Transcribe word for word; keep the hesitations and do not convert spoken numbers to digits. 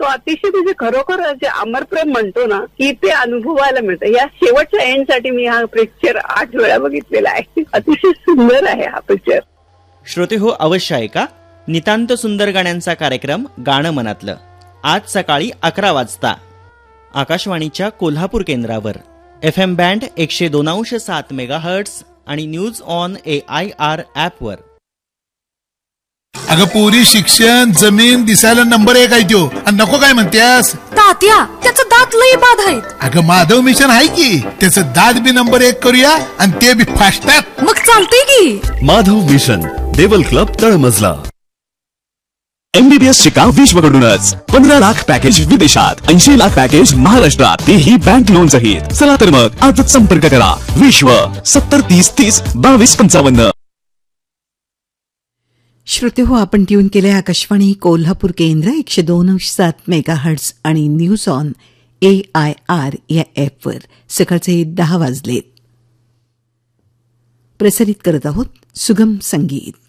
तो अतिशय म्हणजे खरोखर जे अमरप्रेम म्हणतो ना की ते अनुभवायला मिळतं. या शेवटच्या एंडसाठी मी हा पिक्चर आठ वेळा बघितलेला आहे. अतिशय सुंदर आहे हा पिक्चर. श्रोते हो, अवश्य आहे का नितांत सुंदर गाण्यांचा कार्यक्रम गाणं मनातलं आज सकाळी अकरा वाजता आकाशवाणीच्या कोल्हापूर केंद्रावर एफ एम बँड एकशे दोन अंश सात मेगा हर्ट्स आणि news on A I R ऍपवर. अगं पोरी, शिक्षण जमीन दिसायला नंबर एक आहे त्यो, आणि नको काय म्हणतेस तात्या, त्याचं दात लई बाद आहेत. अगं माधव मिशन आहे की, त्याचं दात बी नंबर एक करूया आणि ते बी फास्टात. मग चालतंय की. माधव मिशन, देवल क्लब, तळमजला. एमबीबीएस शिका विश्वकडूनच. पंधरा लाख पॅकेज विदेशात, ऐंशी लाख पॅकेज महाराष्ट्रात, तेही बँक लोन सहित. चला तर मग आजच संपर्क करा. विश्व सत्तर तीस तीस बावीस पंचावन्न. श्रोते हो, आपण ट्यून केले आकाशवाणी कोल्हापूर केंद्र एकशे दोन अंश सात मेगा हर्ट्स आणि news on A I R या ॲपवर. सकाळचे दहा वाजलेत. प्रसारित करत आहोत सुगम संगीत.